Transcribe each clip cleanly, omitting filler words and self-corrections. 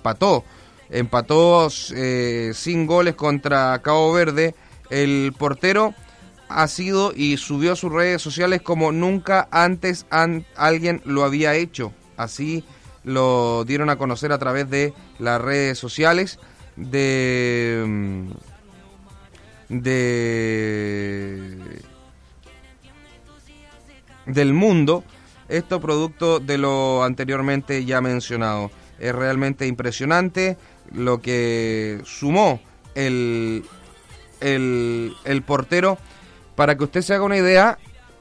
empató sin goles contra Cabo Verde. El portero ha sido y subió a sus redes sociales como nunca antes alguien lo había hecho. Así lo dieron a conocer a través de las redes sociales del mundo. Esto producto de lo anteriormente ya mencionado. Es realmente impresionante lo que sumó el portero. Para que usted se haga una idea,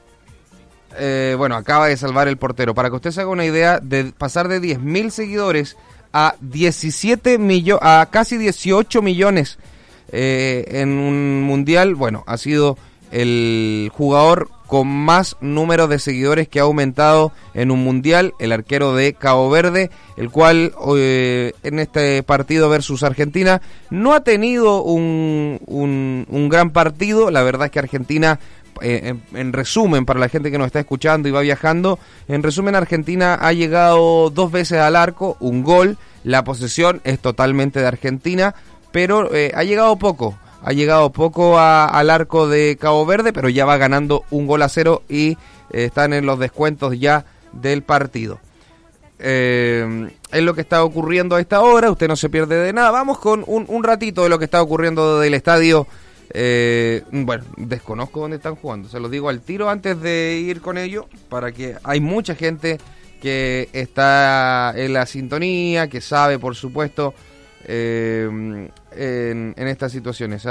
acaba de salvar el portero. Para que usted se haga una idea, de pasar de 10.000 seguidores a a casi 18 millones en un mundial, ha sido el jugador con más número de seguidores que ha aumentado en un mundial, el arquero de Cabo Verde, el cual en este partido versus Argentina no ha tenido un gran partido. La verdad es que Argentina, en resumen, para la gente que nos está escuchando y va viajando, en resumen, Argentina ha llegado 2 veces al arco, un gol, la posesión es totalmente de Argentina, pero ha llegado poco al arco de Cabo Verde, pero ya va ganando 1-0 y están en los descuentos ya del partido. Es lo que está ocurriendo a esta hora, usted no se pierde de nada. Vamos con un ratito de lo que está ocurriendo del estadio. Desconozco dónde están jugando, se los digo al tiro antes de ir con ello, para que hay mucha gente que está en la sintonía, que sabe, por supuesto, en estas situaciones.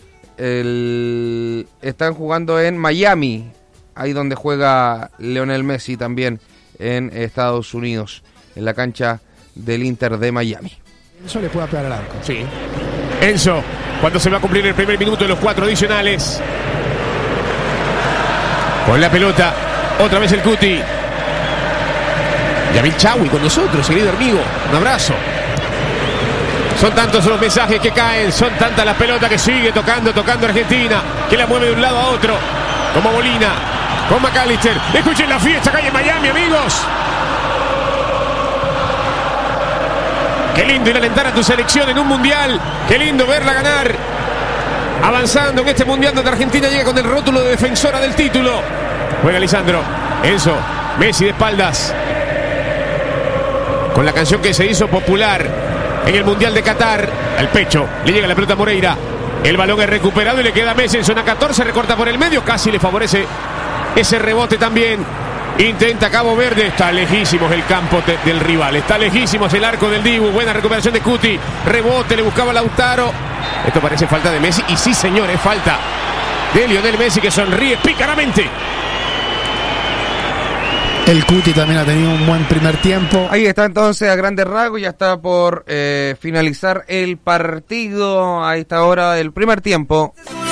Están jugando en Miami, ahí donde juega Lionel Messi también en Estados Unidos, en la cancha del Inter de Miami. Enzo le puede pegar al arco. Sí. Enzo, cuando se va a cumplir el primer minuto de los 4 adicionales. Con la pelota, otra vez el Cuti. Yamil Chawi con nosotros, querido amigo. Un abrazo. Son tantos los mensajes que caen, son tantas las pelotas que sigue tocando Argentina, que la mueve de un lado a otro, como Molina, con McAllister. Escuchen la fiesta que hay en Miami, amigos. Qué lindo ir a alentar a tu selección en un mundial, qué lindo verla ganar, avanzando en este mundial donde Argentina llega con el rótulo de defensora del título. Juega Lisandro, Enzo, Messi de espaldas, con la canción que se hizo popular en el Mundial de Qatar. Al pecho, le llega la pelota a Moreira. El balón es recuperado y le queda a Messi en zona 14. Recorta por el medio, casi le favorece ese rebote también. Intenta Cabo Verde. Está lejísimos el campo del rival. Está lejísimos el arco del Dibu. Buena recuperación de Cuti. Rebote, le buscaba Lautaro. Esto parece falta de Messi. Y sí, señor, es falta de Lionel Messi, que sonríe pícaramente. El Cuti también ha tenido un buen primer tiempo. Ahí está entonces a grandes rasgos, ya está por finalizar el partido a esta hora del primer tiempo.